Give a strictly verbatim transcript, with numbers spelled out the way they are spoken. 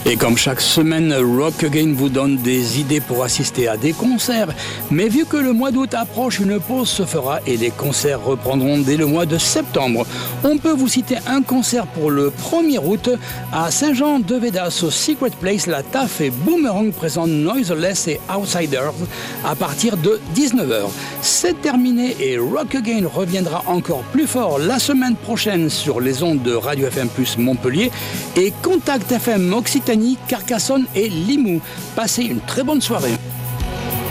Et comme chaque semaine, Rock Again vous donne des idées pour assister à des concerts. Mais vu que le mois d'août approche, une pause se fera et les concerts reprendront dès le mois de septembre. On peut vous citer un concert pour le premier août à Saint-Jean-de-Védas au Secret Place. La T A F et Boomerang présentent Noiseless et Outsiders à partir de dix-neuf heures. C'est terminé et Rock Again reviendra encore plus fort la semaine prochaine sur les ondes de Radio F M plus Montpellier et Contact F M Occitanie, Carcassonne et Limoux. Passez une très bonne soirée.